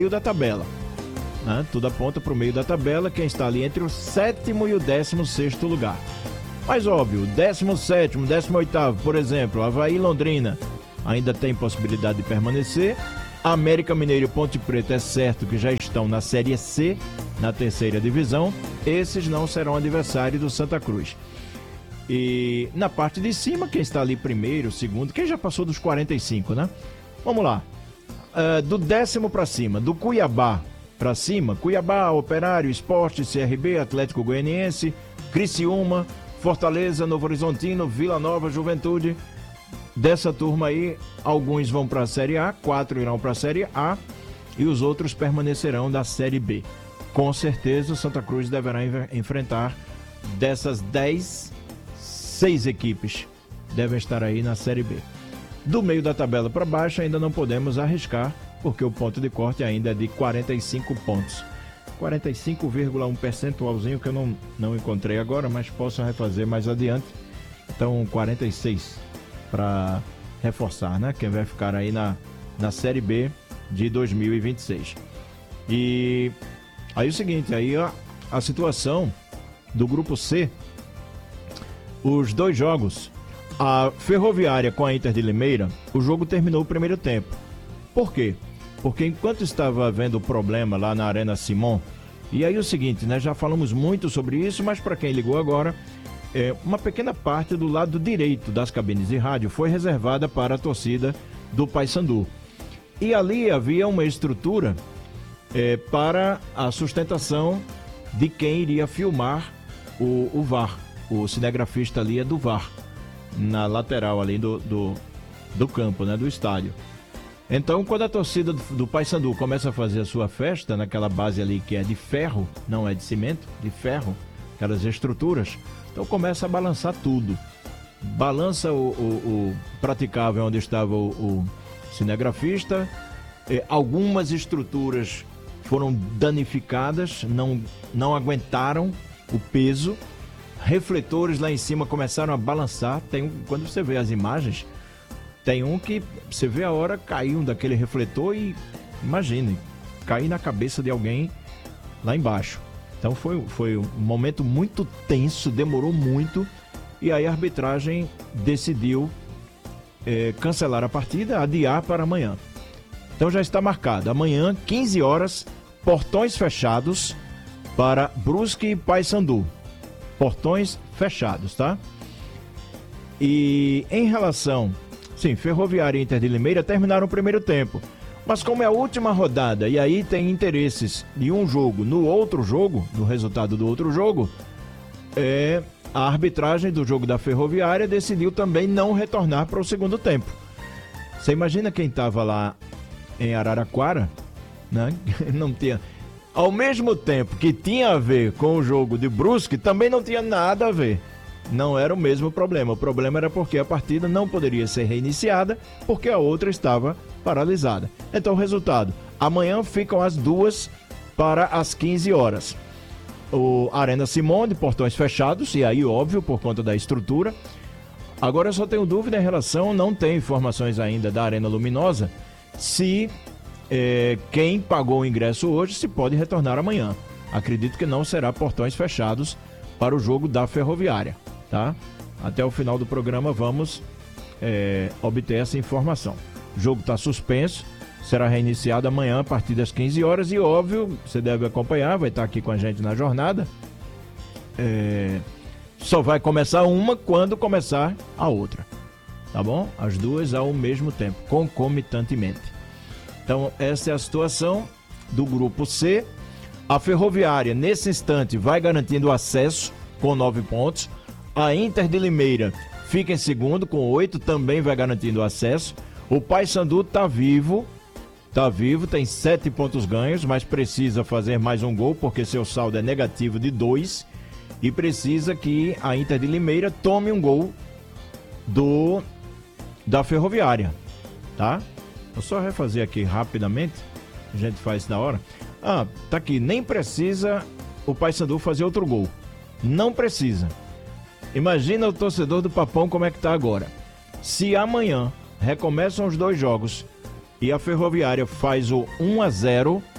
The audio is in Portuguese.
da tabela, né? Tudo aponta para o meio da tabela, quem está ali entre o 7º e o 16º lugar. Mas óbvio, 17º, 18º, por exemplo, Avaí e Londrina ainda tem possibilidade de permanecer. América Mineiro e Ponte Preta é certo que já estão na Série C, na 3ª divisão. Esses não serão adversários do Santa Cruz. E na parte de cima, quem está ali primeiro, segundo, quem já passou dos 45, né? Vamos lá. Do 10º para cima, do Cuiabá para cima, Cuiabá, Operário, Sport, CRB, Atlético Goianiense, Criciúma, Fortaleza, Novo Horizontino, Vila Nova, Juventude. Dessa turma aí, alguns vão para a Série A, 4 irão para a Série A e os outros permanecerão da Série B. Com certeza o Santa Cruz deverá enfrentar dessas 10, 6 equipes devem estar aí na Série B. Do meio da tabela para baixo ainda não podemos arriscar, porque o ponto de corte ainda é de 45 pontos. 45,1 percentualzinho que eu não encontrei agora, mas posso refazer mais adiante. Então 46 para reforçar, né? Quem vai ficar aí na Série B de 2026. E aí o seguinte, aí a situação do grupo C, os 2 jogos, a Ferroviária com a Inter de Limeira, o jogo terminou o primeiro tempo. Por quê? Porque enquanto estava havendo problema lá na Arena Simon, e aí o seguinte, né? Já falamos muito sobre isso, mas para quem ligou agora, uma pequena parte do lado direito das cabines de rádio foi reservada para a torcida do Paysandu. E ali havia uma estrutura para a sustentação de quem iria filmar o VAR. O cinegrafista ali é do VAR, na lateral ali do campo, né, do estádio. Então, quando a torcida do Paysandu começa a fazer a sua festa, naquela base ali que é de ferro, não é de cimento, de ferro, aquelas estruturas, então começa a balançar tudo. Balança o praticável onde estava o cinegrafista, algumas estruturas foram danificadas, não aguentaram o peso, refletores lá em cima começaram a balançar. Quando você vê as imagens, tem um que você vê a hora caiu daquele refletor e, imagine, cair na cabeça de alguém lá embaixo. Então foi um momento muito tenso, demorou muito, e aí a arbitragem decidiu cancelar a partida, adiar para amanhã. Então já está marcado, amanhã, 15 horas, portões fechados para Brusque e Paysandu. Portões fechados, tá? E em relação... Sim, Ferroviária e Inter de Limeira terminaram o primeiro tempo. Mas como é a última rodada e aí tem interesses de um jogo no outro jogo, no resultado do outro jogo, a arbitragem do jogo da Ferroviária decidiu também não retornar para o segundo tempo. Você imagina quem estava lá em Araraquara, né? Não tinha... Ao mesmo tempo que tinha a ver com o jogo de Brusque, também não tinha nada a ver. Não era o mesmo problema. O problema era porque a partida não poderia ser reiniciada, porque a outra estava paralisada. Então, o resultado: amanhã ficam as duas para as 15 horas. O Arena Simon, de portões fechados, e aí, óbvio, por conta da estrutura. Agora, eu só tenho dúvida em relação, não tenho informações ainda da Arena Luminosa, se quem pagou o ingresso hoje se pode retornar amanhã. Acredito que não será portões fechados para o jogo da Ferroviária, tá? Até o final do programa vamos obter essa informação. O jogo está suspenso, será reiniciado amanhã a partir das 15 horas e, óbvio, você deve acompanhar, vai estar aqui com a gente na jornada. Só vai começar uma quando começar a outra, tá bom? As duas ao mesmo tempo, concomitantemente. Então, essa é a situação do grupo C. A Ferroviária, nesse instante, vai garantindo acesso com 9 pontos. A Inter de Limeira fica em segundo com 8, também vai garantindo acesso. O Paysandu está vivo, tem 7 pontos ganhos, mas precisa fazer mais um gol, porque seu saldo é negativo de 2. E precisa que a Inter de Limeira tome um gol da Ferroviária, tá? Vou só refazer aqui rapidamente, a gente faz na hora. Tá aqui, nem precisa o Paysandu fazer outro gol. Não precisa. Imagina o torcedor do Papão como é que tá agora. Se amanhã recomeçam os 2 jogos e a Ferroviária faz o 1-0,